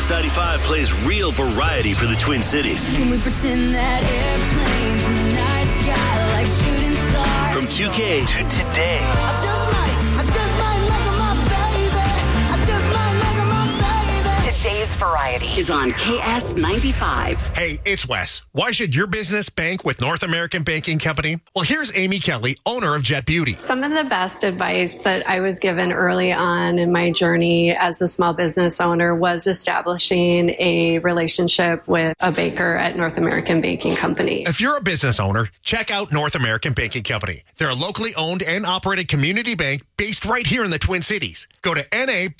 KS95 plays real variety for the Twin Cities. Can we pretend that airplane from the night sky like shooting stars? From 2K to today. I just might make her my baby. I just might make her my baby. Today's variety is on KS95. Hey, it's Wes. Why should your business bank with North American Banking Company? Well, here's Amy Kelly, owner of Jet Beauty. Some of the best advice that I was given early on in my journey as a small business owner was establishing a relationship with a banker at North American Banking Company. If you're a business owner, check out North American Banking Company. They're a locally owned and operated community bank based right here in the Twin Cities. Go to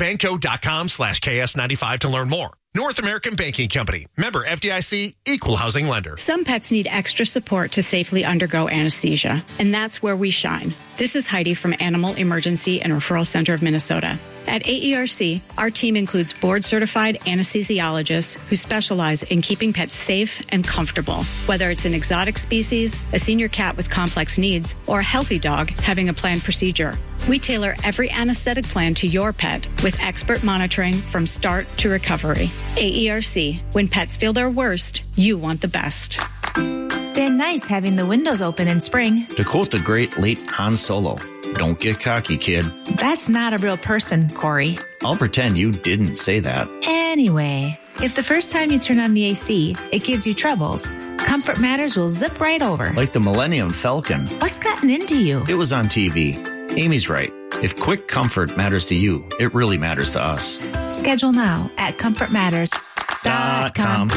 nabanco.com/KS95 to learn more. North American Banking Company. Member FDIC, equal housing lender. Some pets need extra support to safely undergo anesthesia, and that's where we shine. This is Heidi from Animal Emergency and Referral Center of Minnesota. At AERC, our team includes board-certified anesthesiologists who specialize in keeping pets safe and comfortable, whether it's an exotic species, a senior cat with complex needs, or a healthy dog having a planned procedure. We tailor every anesthetic plan to your pet with expert monitoring from start to recovery. AERC, when pets feel their worst, you want the best. Been nice having the windows open in spring. To quote the great late Han Solo, don't get cocky, kid. That's not a real person, Corey. I'll pretend you didn't say that. Anyway, if the first time you turn on the AC, it gives you troubles, Comfort Matters will zip right over. Like the Millennium Falcon. What's gotten into you? It was on TV. Amy's right. If quick comfort matters to you, it really matters to us. Schedule now at comfortmatters.com.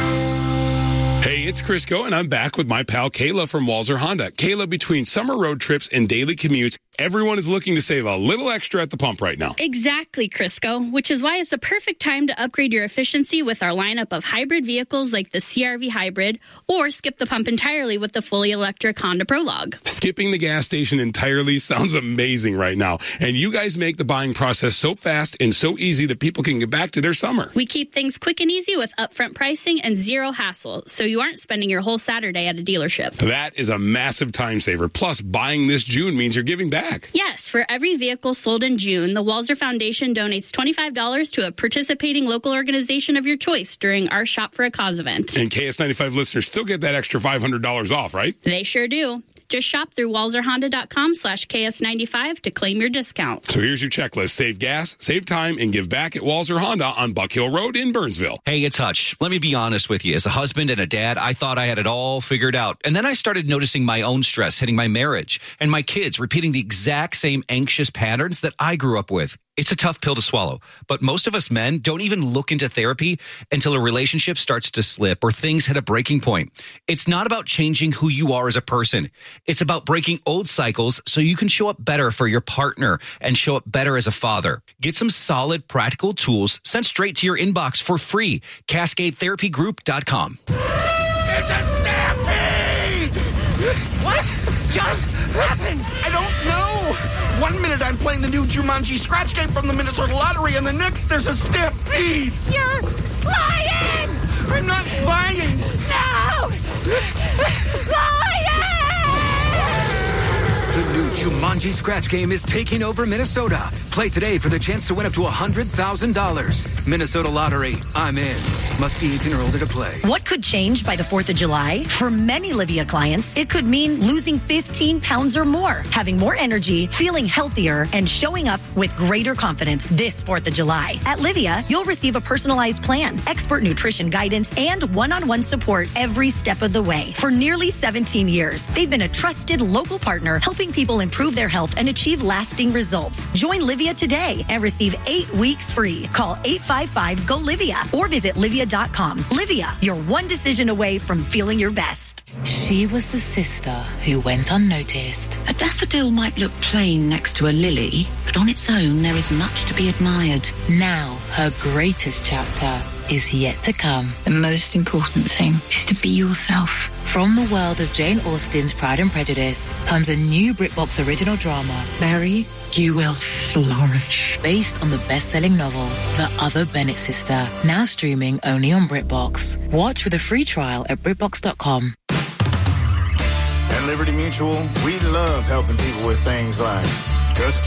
Hey, it's Crisco, and I'm back with my pal Kayla from Walzer Honda. Kayla, between summer road trips and daily commutes, everyone is looking to save a little extra at the pump right now. Exactly, Crisco, which is why it's the perfect time to upgrade your efficiency with our lineup of hybrid vehicles like the CR-V Hybrid, or skip the pump entirely with the fully electric Honda Prologue. Skipping the gas station entirely sounds amazing right now, and you guys make the buying process so fast and so easy that people can get back to their summer. We keep things quick and easy with upfront pricing and zero hassle, so you aren't spending your whole Saturday at a dealership. That is a massive time saver. Plus, buying this June means you're giving back. Yes, for every vehicle sold in June, the Walzer Foundation donates $25 to a participating local organization of your choice during our Shop for a Cause event. And KS95 listeners still get that extra $500 off, right? They sure do. Just shop through walzerhonda.com/KS95 to claim your discount. So here's your checklist. Save gas, save time, and give back at Walzer Honda on Buck Hill Road in Burnsville. Hey, it's Hutch. Let me be honest with you. As a husband and a dad, I thought I had it all figured out. And then I started noticing my own stress hitting my marriage and my kids repeating the exact same anxious patterns that I grew up with. It's a tough pill to swallow, but most of us men don't even look into therapy until a relationship starts to slip or things hit a breaking point. It's not about changing who you are as a person. It's about breaking old cycles so you can show up better for your partner and show up better as a father. Get some solid, practical tools sent straight to your inbox for free. CascadeTherapyGroup.com. It's a stampede! What just happened? I don't know. 1 minute I'm playing the new Jumanji scratch game from the Minnesota Lottery, and the next there's a stampede. You're lying! I'm not lying. No! Lying! The new Jumanji scratch game is taking over Minnesota. Play today for the chance to win up to $100,000. Minnesota Lottery. I'm in. Must be 18 or older to play. What could change by the 4th of July? For many Livia clients, it could mean losing 15 pounds or more, having more energy, feeling healthier, and showing up with greater confidence this 4th of July. At Livia, you'll receive a personalized plan, expert nutrition guidance, and one-on-one support every step of the way. For nearly 17 years, they've been a trusted local partner helping people improve their health and achieve lasting results. Join Livia today and receive 8 weeks free. Call 855-GO-LIVIA or visit Livia.com. Livia, you're one decision away from feeling your best. She was the sister who went unnoticed. A daffodil might look plain next to a lily, but on its own there is much to be admired. Now, her greatest chapter is yet to come. The most important thing is to be yourself. From the world of Jane Austen's Pride and Prejudice comes a new BritBox original drama, Mary, you will flourish. Based on the best-selling novel, The Other Bennett Sister, now streaming only on BritBox. Watch with a free trial at BritBox.com. At Liberty Mutual, we love helping people with things like just